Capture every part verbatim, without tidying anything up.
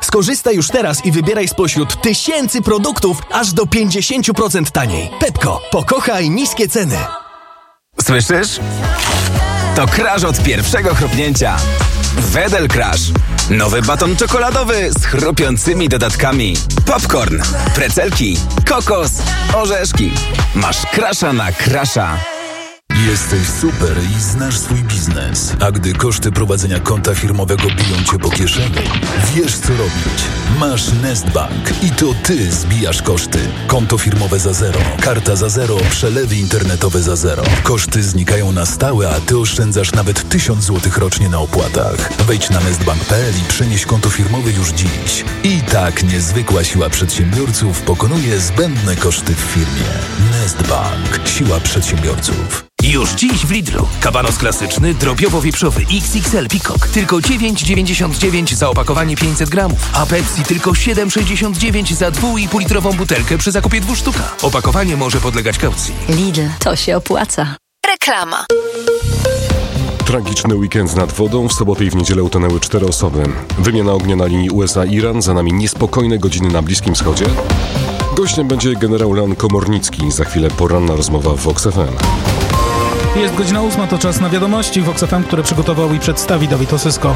Skorzystaj już teraz i wybieraj spośród tysięcy produktów aż do pięćdziesiąt procent taniej. Pepko, pokochaj niskie ceny. Słyszysz? To Crash od pierwszego chrupnięcia. Wedel Crash. Nowy baton czekoladowy z chrupiącymi dodatkami. Popcorn, precelki, kokos, orzeszki. Masz Crasha na Crasha. Jesteś super i znasz swój biznes. A gdy koszty prowadzenia konta firmowego biją cię po kieszeni, wiesz co robić. Masz Nestbank i to ty zbijasz koszty. Konto firmowe za zero, karta za zero, przelewy internetowe za zero. Koszty znikają na stałe, a ty oszczędzasz nawet tysiąc złotych rocznie na opłatach. Wejdź na nestbank kropka p l i przenieś konto firmowe już dziś. I tak niezwykła siła przedsiębiorców pokonuje zbędne koszty w firmie. Nestbank. Siła przedsiębiorców. Już dziś w Lidlu. Kabanos klasyczny, drobiowo-wieprzowy X X L Peacock. Tylko dziewięć dziewięćdziesiąt dziewięć za opakowanie pięćset gramów. A Pepsi tylko siedem sześćdziesiąt dziewięć za dwa i pół litrową butelkę przy zakupie dwóch sztuka. Opakowanie może podlegać kaucji. Lidl, to się opłaca. Reklama. Tragiczny weekend nad wodą. W sobotę i w niedzielę utonęły cztery osoby. Wymiana ognia na linii U S A-Iran. Za nami niespokojne godziny na Bliskim Wschodzie. Gościem będzie generał Leon Komornicki. Za chwilę poranna rozmowa w Vox F M. Jest godzina ósma, to czas na wiadomości Vox F M, które przygotował i przedstawi Dawid Osysko.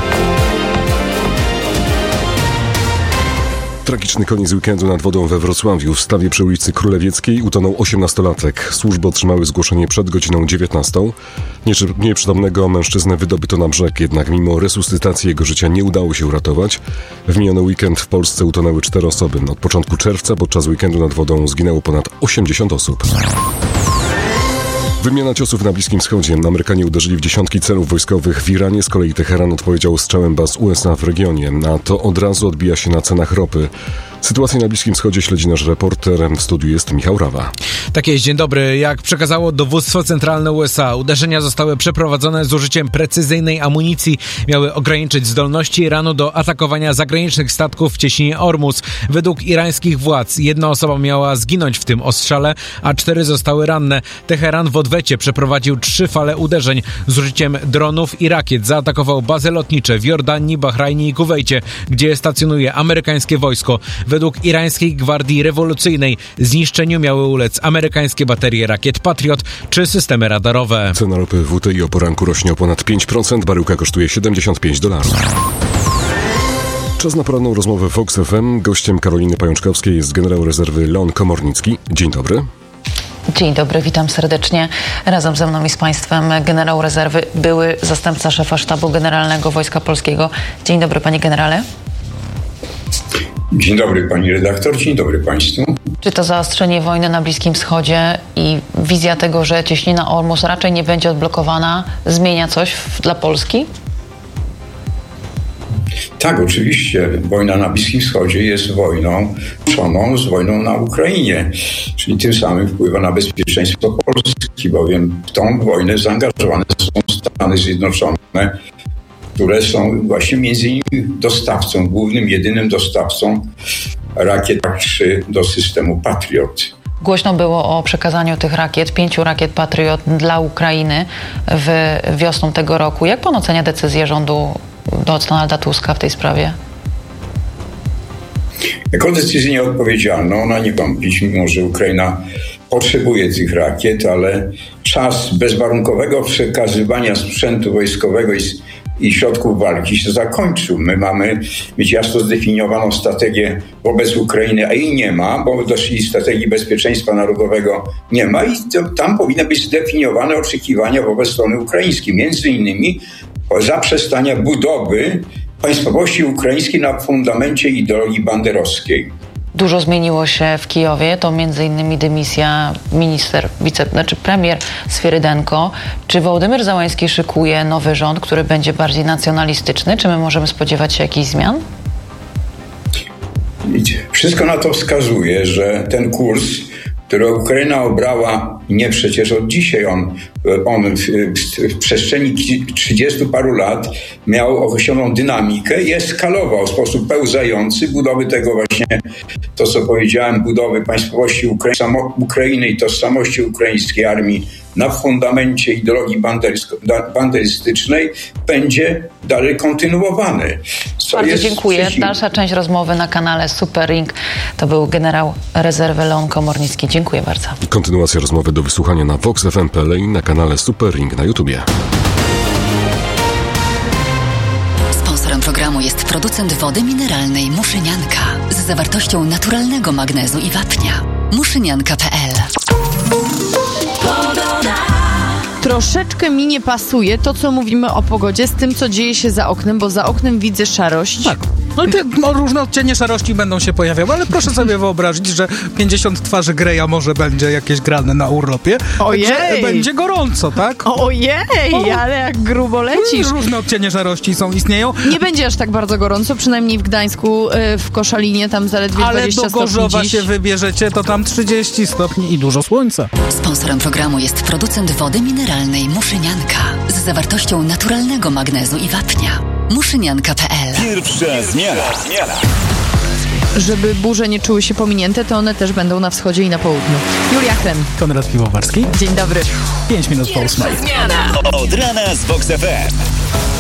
Tragiczny koniec weekendu nad wodą we Wrocławiu. W stawie przy ulicy Królewieckiej utonął osiemnastolatek. Służby otrzymały zgłoszenie przed godziną dziewiętnastą. Nieprzytomnego mężczyznę wydobyto na brzeg, jednak mimo resuscytacji jego życia nie udało się uratować. W miniony weekend w Polsce utonęły cztery osoby. Od początku czerwca podczas weekendu nad wodą zginęło ponad osiemdziesiąt osób. Wymiana ciosów na Bliskim Wschodzie. Amerykanie uderzyli w dziesiątki celów wojskowych w Iranie. Z kolei Teheran odpowiedział strzałem baz U S A w regionie. A to od razu odbija się na cenach ropy. Sytuację na Bliskim Wschodzie śledzi nasz reporter. W studiu jest Michał Rawa. Tak jest, dzień dobry. Jak przekazało dowództwo centralne U S A, uderzenia zostały przeprowadzone z użyciem precyzyjnej amunicji. Miały ograniczyć zdolności Iranu do atakowania zagranicznych statków w cieśninie Ormus. Według irańskich władz jedna osoba miała zginąć w tym ostrzale, a cztery zostały ranne. Teheran w odwecie przeprowadził trzy fale uderzeń z użyciem dronów i rakiet. Zaatakował bazy lotnicze w Jordanii, Bahrajnie i Kuwejcie, gdzie stacjonuje amerykańskie wojsko. Według irańskiej gwardii rewolucyjnej zniszczeniu miały ulec amerykańskie baterie rakiet Patriot czy systemy radarowe. Cena ropy W T I o poranku rośnie o ponad pięć procent. Baryłka kosztuje siedemdziesiąt pięć dolarów. Czas na poranną rozmowę Vox F M. Gościem Karoliny Pajączkowskiej jest generał rezerwy Leon Komornicki. Dzień dobry. Dzień dobry, witam serdecznie. Razem ze mną i z Państwem generał rezerwy, były zastępca szefa Sztabu Generalnego Wojska Polskiego. Dzień dobry, panie generale. Dzień dobry pani redaktor, dzień dobry państwu. Czy to zaostrzenie wojny na Bliskim Wschodzie i wizja tego, że cieśnina Ormus raczej nie będzie odblokowana, zmienia coś w, dla Polski? Tak, oczywiście. Wojna na Bliskim Wschodzie jest wojną łączoną z wojną na Ukrainie, czyli tym samym wpływa na bezpieczeństwo Polski, bowiem w tą wojnę zaangażowane są Stany Zjednoczone, które są właśnie między innymi dostawcą, głównym, jedynym dostawcą rakiet trzy do systemu Patriot. Głośno było o przekazaniu tych rakiet, pięciu rakiet Patriot dla Ukrainy w wiosną tego roku. Jak pan ocenia decyzję rządu Donalda Tuska w tej sprawie? Jako decyzję nieodpowiedzialną, ona nie wątpić, mimo że Ukraina potrzebuje tych rakiet, ale czas bezwarunkowego przekazywania sprzętu wojskowego i, i środków walki się zakończył. My mamy mieć jasno zdefiniowaną strategię wobec Ukrainy, a jej nie ma, bo też i strategii bezpieczeństwa narodowego nie ma i to, tam powinny być zdefiniowane oczekiwania wobec strony ukraińskiej. Między innymi zaprzestania budowy państwowości ukraińskiej na fundamencie ideologii banderowskiej. Dużo zmieniło się w Kijowie, to między innymi dymisja minister, wice, znaczy premier Sfierydenko. Czy Wołodymyr Zełański szykuje nowy rząd, który będzie bardziej nacjonalistyczny? Czy my możemy spodziewać się jakichś zmian? Wszystko na to wskazuje, że ten kurs, który Ukraina obrała nie przecież od dzisiaj, on on w, w przestrzeni trzydziestu paru lat miał określoną dynamikę i eskalował w sposób pełzający budowy tego właśnie, to co powiedziałem, budowy państwowości Ukra- samo, Ukrainy i tożsamości ukraińskiej armii na fundamencie ideologii banderystycznej będzie dalej kontynuowany. Co Bardzo jest dziękuję. przeciwne. Dalsza część rozmowy na kanale Super Ring. To był generał rezerwy Leon Komornicki. Dziękuję bardzo. Kontynuacja rozmowy do wysłuchania na vox f m kropka p l i na kanale Super Ring na YouTubie. Sponsorem programu jest producent wody mineralnej Muszynianka z zawartością naturalnego magnezu i wapnia. muszynianka kropka p l. Troszeczkę mi nie pasuje to, co mówimy o pogodzie z tym, co dzieje się za oknem, bo za oknem widzę szarość. Tak. No i te no, różne odcienie szarości będą się pojawiały, ale proszę sobie wyobrazić, że pięćdziesiąt twarzy Greya może będzie jakieś grane na urlopie. Ojej! Także będzie gorąco, tak? Ojej, O. ale jak grubo lecisz. Różne odcienie szarości są, istnieją. Nie będzie aż tak bardzo gorąco, przynajmniej w Gdańsku, y, w Koszalinie, tam zaledwie Ale dwadzieścia do Gorzowa stopni dziś. się wybierzecie, to tam trzydzieści stopni i dużo słońca. Sponsorem programu jest producent wody mineralnej Muszynianka z zawartością naturalnego magnezu i wapnia. muszynianka kropka p l. Pierwsza zmiana. Żeby burze nie czuły się pominięte, to one też będą na wschodzie i na południu. Julia Chlem. Konrad Piwowarski. Dzień dobry. pięć minut po ósmej. Od rana z Vox F M.